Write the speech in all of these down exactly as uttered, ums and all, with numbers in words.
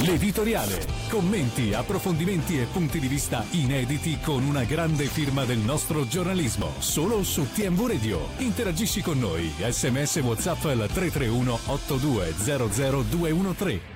L'editoriale. Commenti, approfondimenti e punti di vista inediti con una grande firma del nostro giornalismo. Solo su T M V Radio. Interagisci con noi. Sms WhatsApp al tre tre uno otto due zero zero due uno tre.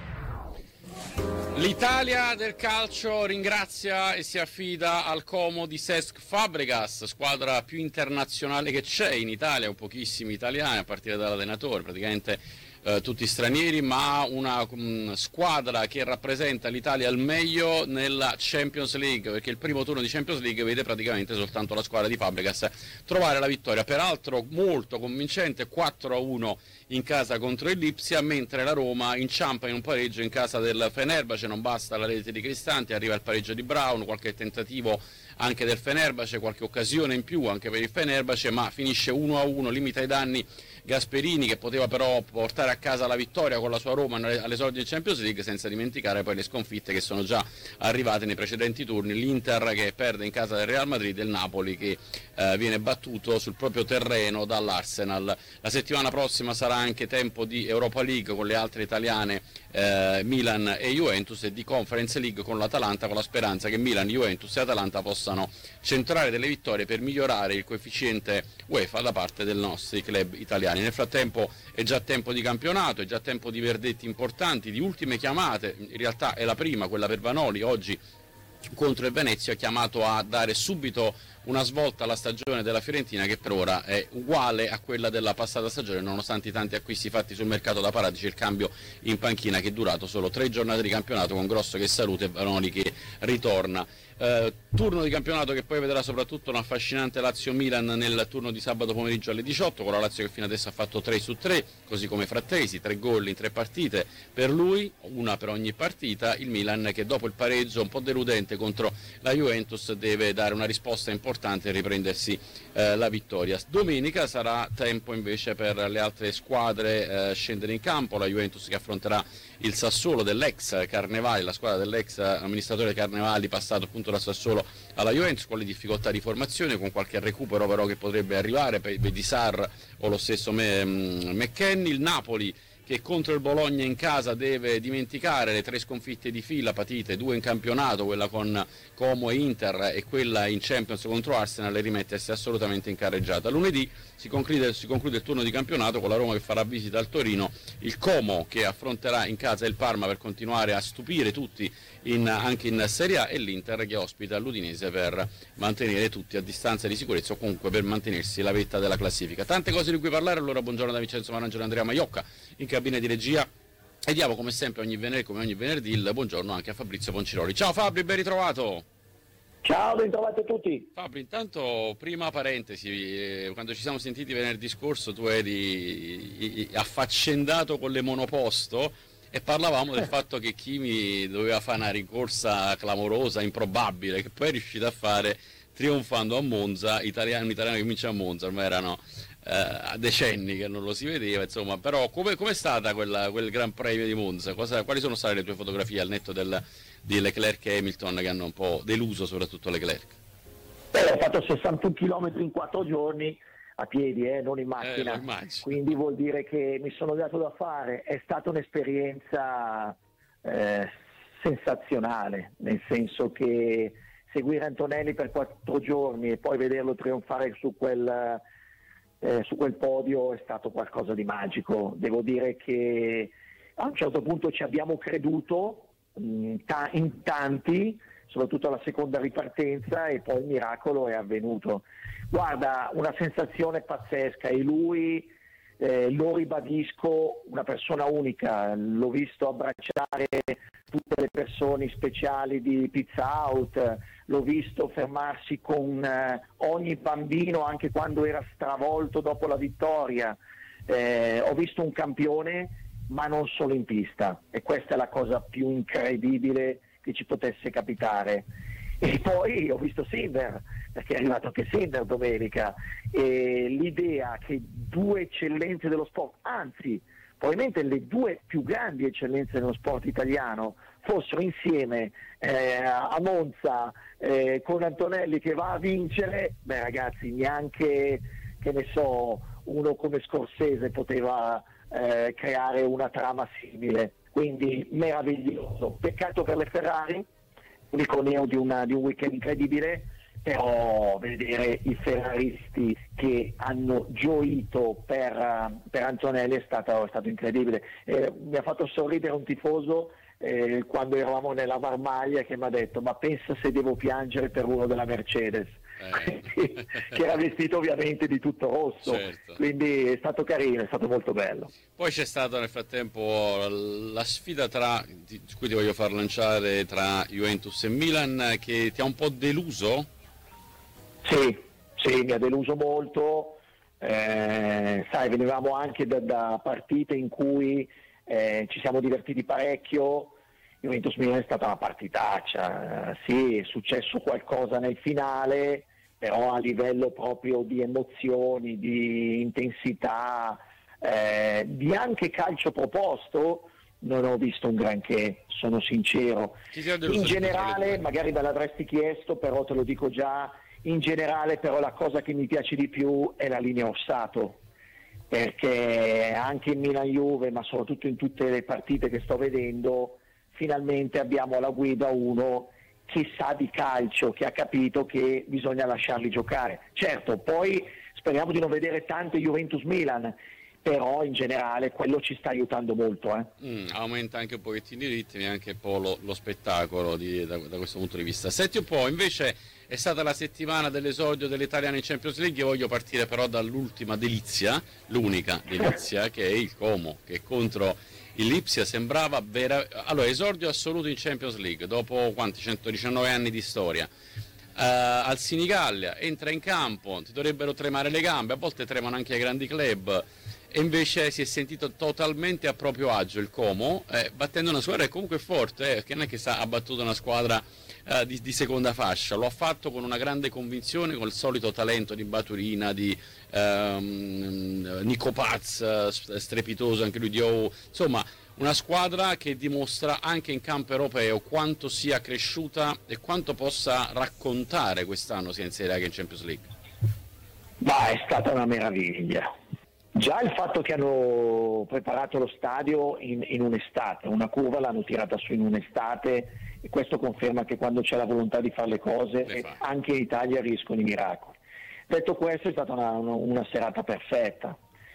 L'Italia del calcio ringrazia e si affida al Como di Cesc Fabregas, squadra più internazionale che c'è in Italia, con pochissimi italiani a partire dall'allenatore, praticamente eh, tutti stranieri, ma una um, squadra che rappresenta l'Italia al meglio nella Champions League, perché il primo turno di Champions League vede praticamente soltanto la squadra di Fabregas trovare la vittoria, peraltro molto convincente, quattro a uno in casa contro il Lipsia, mentre la Roma inciampa in un pareggio in casa del Fenerbahce. Non basta la rete di Cristante, arriva il pareggio di Brown, qualche tentativo anche del Fenerbahce, qualche occasione in più anche per il Fenerbahce, ma finisce uno a uno, limita i danni Gasperini, che poteva però portare a casa la vittoria con la sua Roma all'esordio di Champions League, senza dimenticare poi le sconfitte che sono già arrivate nei precedenti turni, l'Inter che perde in casa del Real Madrid e il Napoli che eh, viene battuto sul proprio terreno dall'Arsenal. La settimana prossima sarà anche tempo di Europa League con le altre italiane, eh, Milan e Juventus, e di Conference League con l'Atalanta, con la speranza che Milan, Juventus e Atalanta possano centrare delle vittorie per migliorare il coefficiente UEFA da parte dei nostri club italiani. Nel frattempo è già tempo di campionato, è già tempo di verdetti importanti, di ultime chiamate. In realtà è la prima, quella per Vanoli, oggi contro il Venezia, chiamato a dare subito una svolta alla stagione della Fiorentina, che per ora è uguale a quella della passata stagione, nonostante i tanti acquisti fatti sul mercato da Paratici, il cambio in panchina che è durato solo tre giornate di campionato, con Grosso che saluta e Vanoli che ritorna. Eh, turno di campionato che poi vedrà soprattutto un affascinante Lazio-Milan nel turno di sabato pomeriggio alle diciotto, con la Lazio che fino adesso ha fatto tre su tre, così come Frattesi, tre gol in tre partite per lui, una per ogni partita. Il Milan che dopo il pareggio un po' deludente contro la Juventus deve dare una risposta importante e riprendersi eh, la vittoria. Domenica sarà tempo invece per le altre squadre eh, scendere in campo, la Juventus che affronterà il Sassuolo dell'ex Carnevali, la squadra dell'ex amministratore Carnevali, passato appunto da Sassuolo alla Juventus, con le difficoltà di formazione, con qualche recupero però che potrebbe arrivare per di Sarr o lo stesso McKennie. Il Napoli che contro il Bologna in casa deve dimenticare le tre sconfitte di fila patite, due in campionato, quella con Como e Inter e quella in Champions contro Arsenal, e rimettersi assolutamente in carreggiata. Lunedì si conclude, si conclude il turno di campionato con la Roma che farà visita al Torino, il Como che affronterà in casa il Parma per continuare a stupire tutti in, anche in Serie A, e l'Inter che ospita l'Udinese per mantenere tutti a distanza di sicurezza, o comunque per mantenersi la vetta della classifica. Tante cose di cui parlare, allora buongiorno da Vincenzo Marangelo e Andrea Maiocca in cabina di regia, e diamo come sempre ogni venerdì, come ogni venerdì, il buongiorno anche a Fabrizio Ponciroli. Ciao Fabri, ben ritrovato. Ciao, ben trovati a tutti. Fabri, intanto prima parentesi, eh, quando ci siamo sentiti venerdì scorso tu eri affaccendato con le monoposto e parlavamo del fatto che Kimi doveva fare una ricorsa clamorosa, improbabile, che poi è riuscito a fare trionfando a Monza, italiano, un italiano che vince a Monza, ormai erano a uh, decenni che non lo si vedeva, insomma. Però come è stata quella, quel Gran Premio di Monza? Cosa, quali sono state le tue fotografie al netto del, di Leclerc e Hamilton, che hanno un po' deluso soprattutto Leclerc? Beh, ho fatto sessantuno chilometri in quattro giorni a piedi, eh, non in macchina, eh, quindi vuol dire che mi sono dato da fare. È stata un'esperienza eh, sensazionale, nel senso che seguire Antonelli per quattro giorni e poi vederlo trionfare su quel Eh, su quel podio è stato qualcosa di magico. Devo dire che a un certo punto ci abbiamo creduto mh, ta- in tanti, soprattutto alla seconda ripartenza, e poi il miracolo è avvenuto. Guarda, una sensazione pazzesca, e lui, eh, lo ribadisco, una persona unica. L'ho visto abbracciare tutte le persone speciali di Pizza Out, l'ho visto fermarsi con eh, ogni bambino anche quando era stravolto dopo la vittoria. Eh, ho visto un campione, ma non solo in pista, e questa è la cosa più incredibile che ci potesse capitare. E poi ho visto Sinner, perché è arrivato anche Sinner domenica, e l'idea che due eccellenze dello sport, anzi probabilmente le due più grandi eccellenze dello sport italiano, fossero insieme eh, a Monza eh, con Antonelli che va a vincere, beh ragazzi, neanche, che ne so, uno come Scorsese poteva eh, creare una trama simile. quindi meraviglioso. Peccato per le Ferrari, unico neo di, una, di un weekend incredibile, però vedere i ferraristi che hanno gioito per, per Antonelli è stato, è stato incredibile. Eh, mi ha fatto sorridere un tifoso eh, quando eravamo nella Marmaglia, che mi ha detto: ma pensa se devo piangere per uno della Mercedes, eh. che era vestito ovviamente di tutto rosso, certo. Quindi è stato carino, è stato molto bello. Poi c'è stata nel frattempo la sfida tra, di cui ti voglio far lanciare, tra Juventus e Milan, che ti ha un po' deluso? Sì, sì, mi ha deluso molto, eh, sai, venivamo anche da, da partite in cui eh, ci siamo divertiti parecchio. Juventus Milan è stata una partitaccia, eh, sì, è successo qualcosa nel finale, però a livello proprio di emozioni, di intensità, eh, di anche calcio proposto, non ho visto un granché, sono sincero. In generale, magari me l'avresti chiesto, però te lo dico già, in generale però la cosa che mi piace di più è la linea Ossato, perché anche in Milan-Juve, ma soprattutto in tutte le partite che sto vedendo, finalmente abbiamo alla guida uno che sa di calcio, che ha capito che bisogna lasciarli giocare. Certo, poi speriamo di non vedere tante Juventus-Milan, però in generale quello ci sta aiutando molto. Eh. Mm, aumenta anche un pochettino i ritmi, anche un po' lo, lo spettacolo di, da, da questo punto di vista. Senti un po', invece è stata la settimana dell'esordio dell'Italiana in Champions League. Io voglio partire però dall'ultima delizia, l'unica delizia, che è il Como, che contro il Lipsia sembrava vera... Allora, esordio assoluto in Champions League, dopo quanti? centodiciannove anni di storia. Uh, al Sinigallia, entra in campo, ti dovrebbero tremare le gambe, a volte tremano anche ai grandi club, e invece si è sentito totalmente a proprio agio il Como, eh, battendo una squadra che comunque è forte, eh, che non è che ha battuto una squadra eh, di, di seconda fascia, lo ha fatto con una grande convinzione, con il solito talento di Baturina, di ehm, Nico Paz, strepitoso anche lui di O, insomma una squadra che dimostra anche in campo europeo quanto sia cresciuta e quanto possa raccontare quest'anno sia in Serie A che in Champions League. Ma è stata una meraviglia. Già il fatto che hanno preparato lo stadio in, in un'estate, una curva l'hanno tirata su in un'estate, e questo conferma che quando c'è la volontà di fare le cose le anche in Italia riescono i miracoli. Detto questo, è stata una, una, una serata perfetta.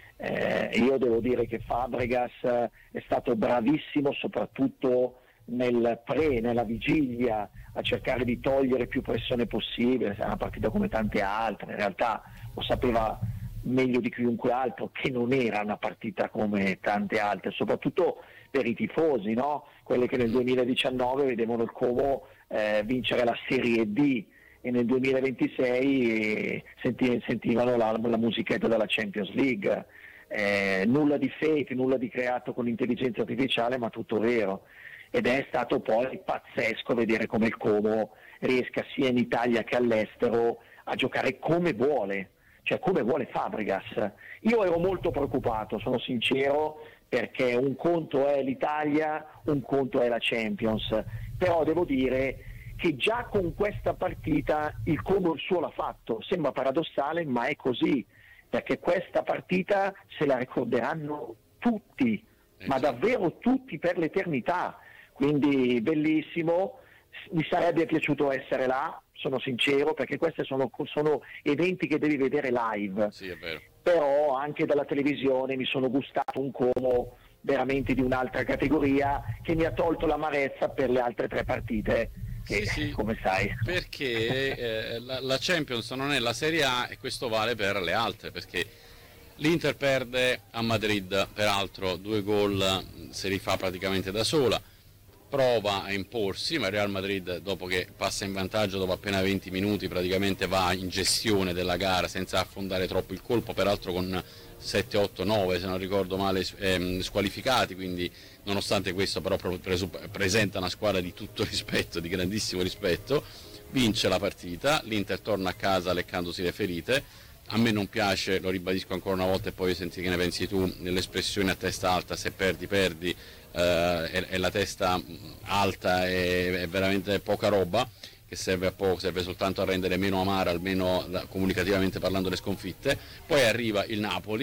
Eh, io devo dire che Fabregas è stato bravissimo soprattutto nel pre, nella vigilia, a cercare di togliere più pressione possibile. È una partita come tante altre, in realtà lo sapeva meglio di chiunque altro che non era una partita come tante altre, soprattutto per i tifosi, no? Quelli che nel duemiladiciannove vedevano il Como eh, vincere la Serie D e nel duemilaventisei senti, sentivano la, la musichetta della Champions League. Eh, nulla di fake, nulla di creato con intelligenza artificiale, ma tutto vero. Ed è stato poi pazzesco vedere come il Como riesca sia in Italia che all'estero a giocare come vuole, cioè come vuole Fabregas. Io ero molto preoccupato, sono sincero, perché un conto è l'Italia, un conto è la Champions, però devo dire che già con questa partita il Como il suo l'ha fatto. Sembra paradossale, ma è così, perché questa partita se la ricorderanno tutti, ma davvero tutti per l'eternità, quindi bellissimo. Mi sarebbe piaciuto essere là, sono sincero, perché questi sono, sono eventi che devi vedere live. Sì, è vero. Però anche dalla televisione mi sono gustato un Como veramente di un'altra categoria, che mi ha tolto l'amarezza per le altre tre partite, che, sì, sì, come sai. Perché eh, la, la Champions non è la Serie A, e questo vale per le altre, perché l'Inter perde a Madrid, peraltro due gol se li fa praticamente da sola, prova a imporsi, ma il Real Madrid, dopo che passa in vantaggio dopo appena venti minuti, praticamente va in gestione della gara senza affondare troppo il colpo, peraltro con sette, otto, nove se non ricordo male ehm, squalificati, quindi nonostante questo però presenta una squadra di tutto rispetto, di grandissimo rispetto, vince la partita, l'Inter torna a casa leccandosi le ferite. A me non piace, lo ribadisco ancora una volta e poi senti che ne pensi tu, nell'espressione a testa alta, se perdi perdi, eh, e, e la testa alta è, è veramente poca roba, che serve a poco, serve soltanto a rendere meno amara, almeno comunicativamente parlando, le sconfitte. Poi arriva il Napoli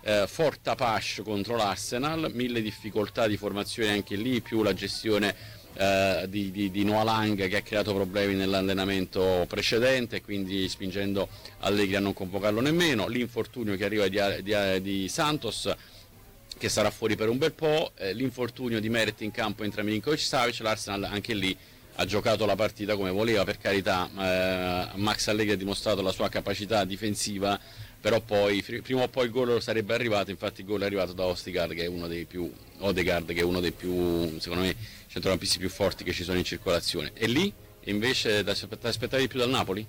eh, Fort Apache contro l'Arsenal, mille difficoltà di formazione anche lì, più la gestione eh, di, di, di Noah Lang, che ha creato problemi nell'allenamento precedente, quindi spingendo Allegri a non convocarlo nemmeno, l'infortunio che arriva di, di, di Santos, che sarà fuori per un bel po', eh, l'infortunio di Meret in campo entra Milinkovic-Savic, l'Arsenal anche lì ha giocato la partita come voleva, per carità. eh, Max Allegri ha dimostrato la sua capacità difensiva, però poi prima o poi il gol sarebbe arrivato, infatti il gol è arrivato da Odegaard, che è uno dei più Odegaard, che è uno dei più, secondo me, centrocampisti più forti che ci sono in circolazione. E lì invece ti aspettavi di più dal Napoli?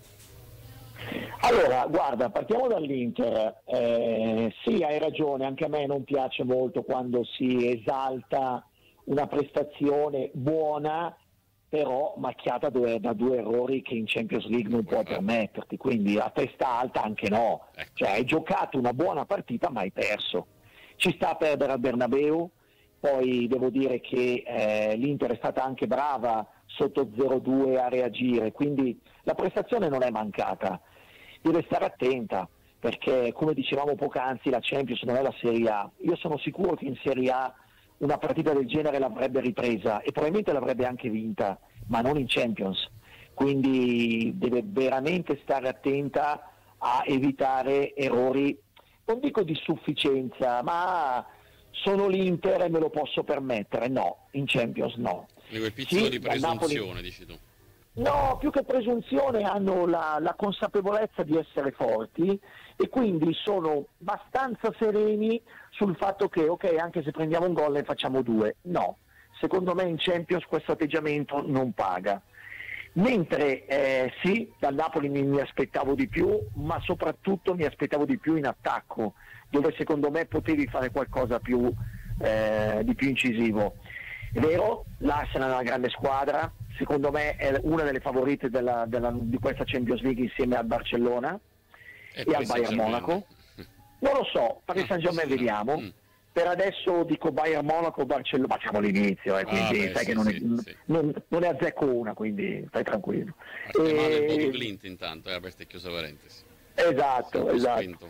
Allora, guarda, partiamo dall'Inter. Eh, sì, hai ragione, anche a me non piace molto quando si esalta una prestazione buona, però macchiata due, da due errori che in Champions League non puoi permetterti, quindi a testa alta anche no. Cioè, hai giocato una buona partita ma hai perso. Ci sta a perdere al Bernabeu, poi devo dire che eh, l'Inter è stata anche brava sotto zero due a reagire, quindi la prestazione non è mancata. Deve stare attenta, perché come dicevamo poc'anzi la Champions non è la Serie A. Io sono sicuro che in Serie A una partita del genere l'avrebbe ripresa e probabilmente l'avrebbe anche vinta, ma non in Champions. Quindi deve veramente stare attenta a evitare errori, non dico di sufficienza, ma sono l'Inter e me lo posso permettere. No, in Champions no. Quel piccolo sì, di presunzione, Napoli... dici tu. No, più che presunzione hanno la, la consapevolezza di essere forti e quindi sono abbastanza sereni sul fatto che ok, anche se prendiamo un gol ne facciamo due. No, secondo me in Champions questo atteggiamento non paga. Mentre eh, sì, dal Napoli mi, mi aspettavo di più, ma soprattutto mi aspettavo di più in attacco, dove secondo me potevi fare qualcosa più, eh, di più incisivo. È vero, l'Arsenal è una grande squadra, secondo me è una delle favorite della, della, di questa Champions League insieme al Barcellona e, e al Bayern Monaco. Non lo so, Paris Saint-Germain vediamo. Mm. Per adesso dico Bayern Monaco, Barcellona, facciamo l'inizio, eh, quindi ah, beh, sai sì, che non è, sì, sì. Non, non è azzecco una, quindi stai tranquillo. Partiamo e... del Clint intanto, è aperta e chiusa parentesi. Esatto, esatto. Spinto,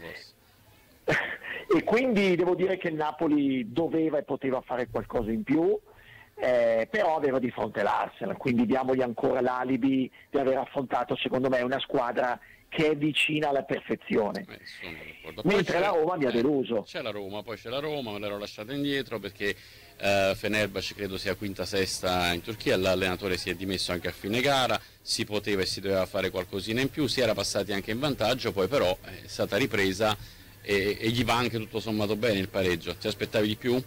e quindi devo dire che il Napoli doveva e poteva fare qualcosa in più. Eh, però aveva di fronte l'Arsenal, quindi diamogli ancora l'alibi di aver affrontato secondo me una squadra che è vicina alla perfezione. Eh, mentre la Roma mi ha deluso. Eh, c'è la Roma, poi c'è la Roma, me l'ero lasciata indietro perché eh, Fenerbahce credo sia quinta sesta in Turchia, l'allenatore si è dimesso anche a fine gara, si poteva e si doveva fare qualcosina in più, si era passati anche in vantaggio, poi però è stata ripresa e, e gli va anche tutto sommato bene il pareggio. Ti aspettavi di più?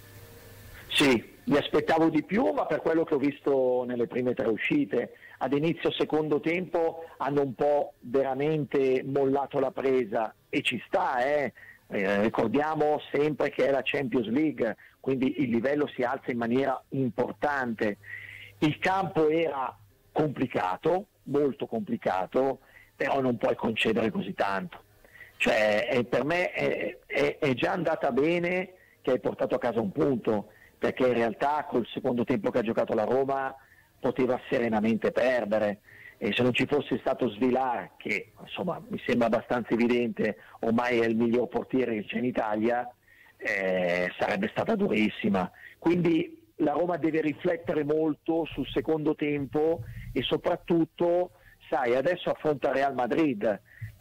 Sì, mi aspettavo di più, ma per quello che ho visto nelle prime tre uscite, ad inizio secondo tempo hanno un po' veramente mollato la presa e ci sta, eh. Eh, ricordiamo sempre che è la Champions League, quindi il livello si alza in maniera importante. Il campo era complicato, molto complicato, però non puoi concedere così tanto. Cioè, eh, per me è, è, è già andata bene che hai portato a casa un punto, perché in realtà col secondo tempo che ha giocato la Roma poteva serenamente perdere e se non ci fosse stato Svilar, che insomma mi sembra abbastanza evidente ormai è il miglior portiere che c'è in Italia, eh, sarebbe stata durissima. Quindi la Roma deve riflettere molto sul secondo tempo e soprattutto, sai, adesso affronta Real Madrid,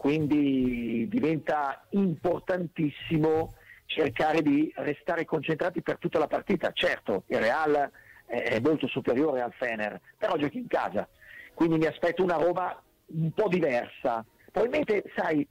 quindi diventa importantissimo cercare di restare concentrati per tutta la partita. Certo, il Real è molto superiore al Fener, però giochi in casa, quindi mi aspetto una Roma un po' diversa. Probabilmente, sai,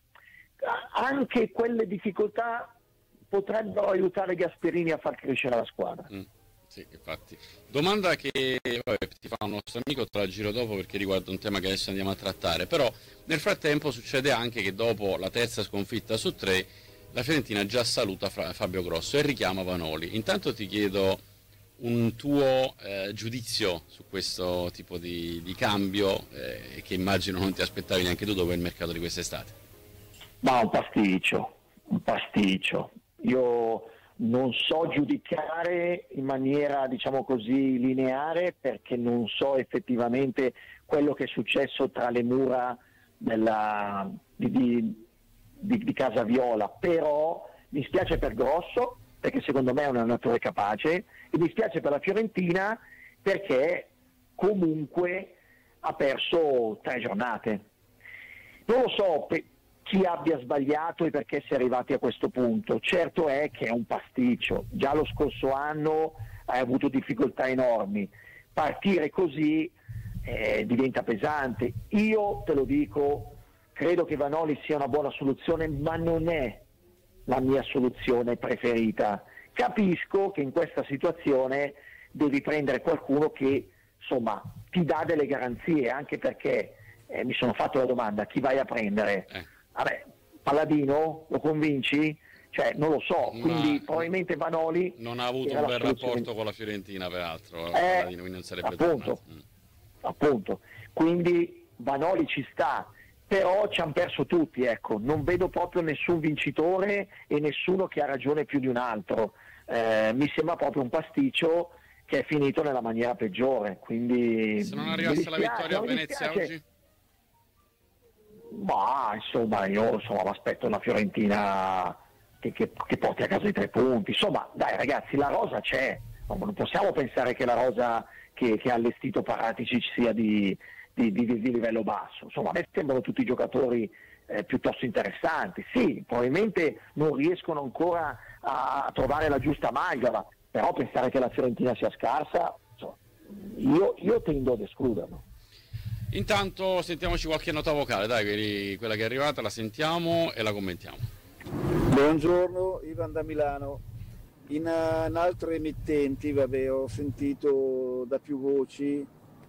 anche quelle difficoltà potrebbero aiutare Gasperini a far crescere la squadra. Mm, sì, infatti. Domanda che vabbè, ti fa un nostro amico, te la giro dopo perché riguarda un tema che adesso andiamo a trattare, però nel frattempo succede anche che dopo la terza sconfitta su tre la Fiorentina già saluta Fabio Grosso e richiama Vanoli. Intanto ti chiedo un tuo eh, giudizio su questo tipo di, di cambio eh, che immagino non ti aspettavi neanche tu dopo il mercato di quest'estate. Ma un pasticcio, un pasticcio. Io non so giudicare in maniera, diciamo così, lineare, perché non so effettivamente quello che è successo tra le mura della, di, di, di, di Casa Viola, però mi spiace per Grosso, perché secondo me è un allenatore capace, e mi spiace per la Fiorentina perché comunque ha perso tre giornate. Non lo so per chi abbia sbagliato e perché si è arrivati a questo punto. Certo è che è un pasticcio, già lo scorso anno hai avuto difficoltà enormi, partire così eh, diventa pesante. Io te lo dico, credo che Vanoli sia una buona soluzione, ma non è la mia soluzione preferita. Capisco che in questa situazione devi prendere qualcuno che insomma ti dà delle garanzie, anche perché eh, mi sono fatto la domanda: chi vai a prendere? Eh. Vabbè, Palladino lo convinci? Cioè non lo so, quindi Ma probabilmente Vanoli non ha avuto un bel rapporto con la Fiorentina peraltro, eh, Palladino, quindi non sarebbe appunto, mm. appunto, quindi Vanoli ci sta, però ci hanno perso tutti, ecco, non vedo proprio nessun vincitore e nessuno che ha ragione più di un altro, eh, mi sembra proprio un pasticcio che è finito nella maniera peggiore, quindi se non arrivasse la vittoria a mi Venezia dispiace. oggi? Ma insomma io insomma, mi aspetto una Fiorentina che, che, che porti a casa i tre punti, insomma dai ragazzi, la rosa c'è, non possiamo pensare che la rosa che, che ha allestito Paratici sia di, di, di, di livello basso, insomma a me sembrano tutti giocatori eh, piuttosto interessanti, sì, probabilmente non riescono ancora a, a trovare la giusta amalgama, però pensare che la Fiorentina sia scarsa, insomma, io, io tendo ad escluderlo. Intanto sentiamoci qualche nota vocale, dai, quella che è arrivata la sentiamo e la commentiamo. Buongiorno, Ivan da Milano. In, uh, in altre emittenti, vabbè, ho sentito da più voci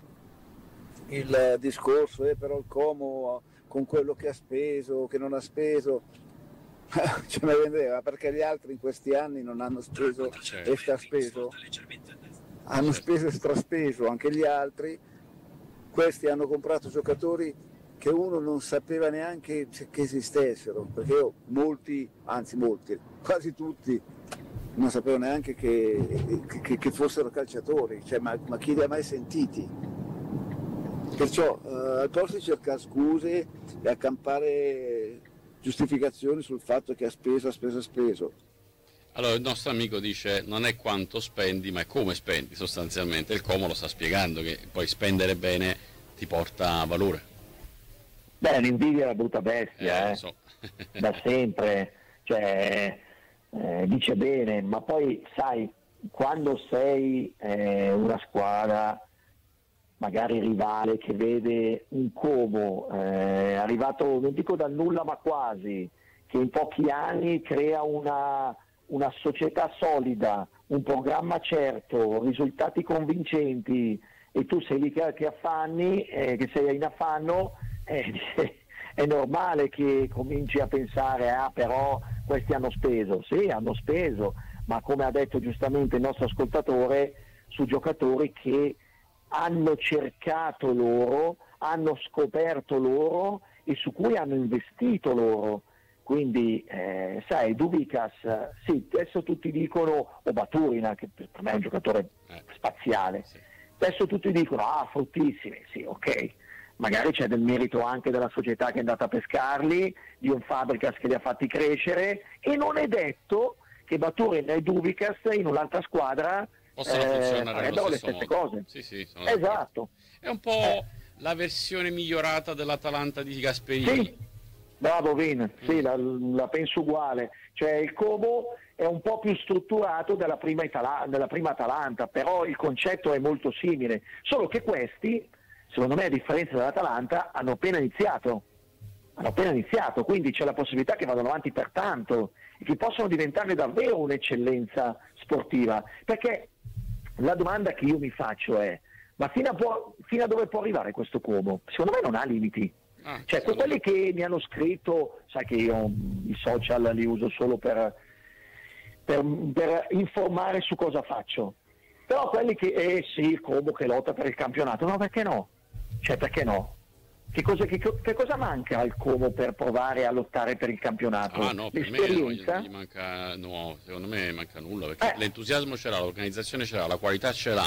il uh, discorso, eh, però il Como uh, con quello che ha speso, che non ha speso, ce ne vendeva, perché gli altri in questi anni non hanno speso e straspeso, hanno speso e straspeso anche gli altri. Questi hanno comprato giocatori che uno non sapeva neanche che esistessero, perché io molti, anzi molti, quasi tutti, non sapevo neanche che, che, che fossero calciatori, cioè, ma, ma chi li ha mai sentiti? Perciò eh, al posto di cercare scuse e accampare giustificazioni sul fatto che ha speso, ha speso, ha speso. Allora il nostro amico dice non è quanto spendi ma è come spendi sostanzialmente, il Como lo sta spiegando che poi spendere bene ti porta valore. Beh, l'invidia è una brutta bestia, eh, eh. so. Da sempre, cioè eh, dice bene, ma poi sai, quando sei eh, una squadra magari rivale che vede un Como eh, arrivato, non dico dal nulla ma quasi, che in pochi anni crea una una società solida, un programma certo, risultati convincenti e tu sei lì che, che affanni, eh, che sei in affanno, eh, è normale che cominci a pensare ah però questi hanno speso, sì hanno speso, ma come ha detto giustamente il nostro ascoltatore, su giocatori che hanno cercato loro, hanno scoperto loro e su cui hanno investito loro. Quindi eh, sai, Dubicas, sì, adesso tutti dicono, o Baturina, che per me è un giocatore spaziale, sì. Adesso tutti dicono, ah, fortissimi, sì, ok, magari c'è del merito anche della società che è andata a pescarli, di un Fabregas che li ha fatti crescere, e non è detto che Baturina e Dubicas in un'altra squadra possono eh, funzionare allo le stesso stesse modo. cose. Sì, sì, sono esatto. È un po' eh. la versione migliorata dell'Atalanta di Gasperini. Sì. Bravo Vin, sì, la, la penso uguale, cioè il Como è un po' più strutturato della prima, Itala- della prima Atalanta, però il concetto è molto simile, solo che questi, secondo me a differenza dell'Atalanta, hanno appena iniziato, hanno appena iniziato, quindi c'è la possibilità che vadano avanti per tanto e che possano diventare davvero un'eccellenza sportiva, perché la domanda che io mi faccio è, ma fino a, po- fino a dove può arrivare questo Como? Secondo me non ha limiti. Ah, cioè quelli che mi hanno scritto, sai che io i social li uso solo per, per, per informare su cosa faccio, però quelli che eh sì, il Como che lotta per il campionato, no perché no? Cioè perché no? Che cosa, che, che cosa manca al Como per provare a lottare per il campionato? Ah no, per me no, gli, gli manca, no, secondo me manca nulla, perché eh. l'entusiasmo ce l'ha, l'organizzazione ce l'ha, la qualità ce l'ha,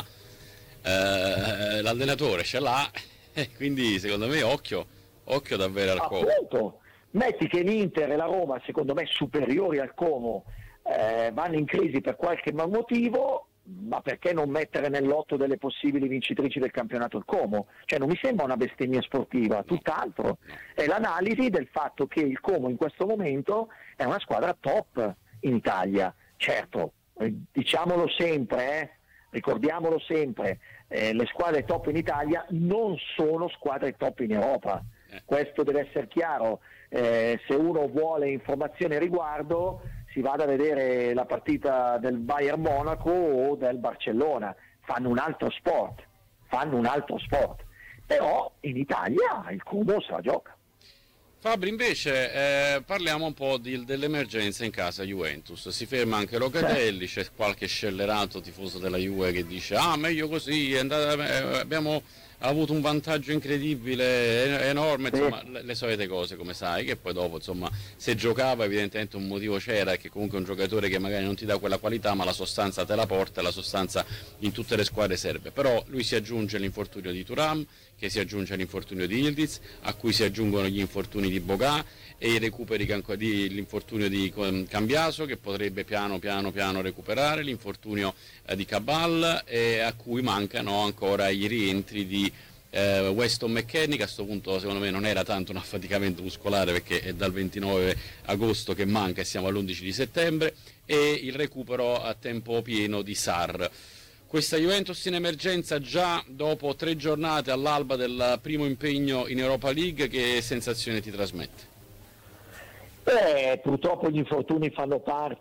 eh, l'allenatore ce l'ha, quindi secondo me occhio. Occhio davvero al Como. Appunto, Metti che l'Inter e la Roma, secondo me superiori al Como, eh, vanno in crisi per qualche motivo, ma perché non mettere nel lotto delle possibili vincitrici del campionato il Como? Cioè non mi sembra una bestemmia sportiva, tutt'altro. È l'analisi del fatto che il Como in questo momento è una squadra top in Italia. Certo, diciamolo sempre, eh, ricordiamolo sempre, eh, le squadre top in Italia non sono squadre top in Europa. Questo deve essere chiaro. Eh, se uno vuole informazioni a riguardo, si vada a vedere la partita del Bayern Monaco o del Barcellona, fanno un altro sport, fanno un altro sport, però in Italia il Como se la gioca. Fabri, invece eh, parliamo un po' di, dell'emergenza in casa Juventus. Si ferma anche Locatelli, c'è qualche scellerato tifoso della Juve che dice ah meglio così, è andata, eh, abbiamo avuto un vantaggio incredibile, enorme, insomma le, le solite cose come sai, che poi dopo insomma se giocava evidentemente un motivo c'era, e che comunque è un giocatore che magari non ti dà quella qualità ma la sostanza te la porta, e la sostanza in tutte le squadre serve. Però lui si aggiunge l'infortunio di Thuram, che si aggiunge all'infortunio di Yildiz, a cui si aggiungono gli infortuni di Boga e i recuperi di l'infortunio di Cambiaso, che potrebbe piano piano piano recuperare, l'infortunio eh, di Cabal, e a cui mancano ancora i rientri di eh, Weston McKennie, che a questo punto secondo me non era tanto un affaticamento muscolare perché è dal ventinove agosto che manca e siamo all'undici di settembre, e il recupero a tempo pieno di Sarr. Questa Juventus in emergenza già dopo tre giornate all'alba del primo impegno in Europa League, che sensazione ti trasmette? Eh, purtroppo gli infortuni fanno parte